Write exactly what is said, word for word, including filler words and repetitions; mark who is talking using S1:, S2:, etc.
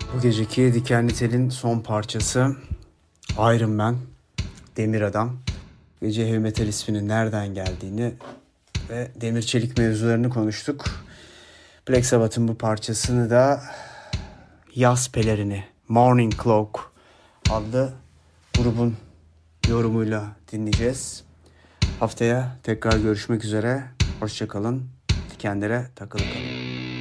S1: Bu geceki Dikenli Tel'in son parçası Iron Man, Demir Adam. Gece heavy metal isminin nereden geldiğini ve demir çelik mevzularını konuştuk. Black Sabbath'ın bu parçasını da Yaz Pelerini, Morning Cloak adlı grubun yorumuyla dinleyeceğiz. Haftaya tekrar görüşmek üzere. Hoşça kalın. Dikenlere takılı kalın.